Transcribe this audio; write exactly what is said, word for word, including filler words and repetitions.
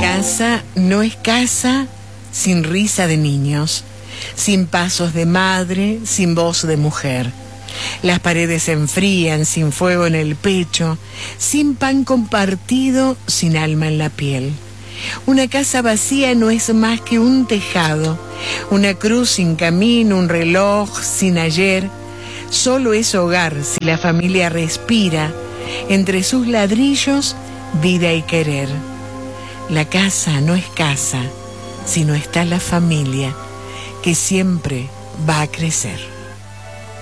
casa no es casa sin risa de niños, sin pasos de madre, sin voz de mujer. Las paredes se enfrían sin fuego en el pecho, sin pan compartido, sin alma en la piel. Una casa vacía no es más que un tejado, una cruz sin camino, un reloj sin ayer. Solo es hogar si la familia respira, entre sus ladrillos, vida y querer. La casa no es casa, sino está la familia, que siempre va a crecer.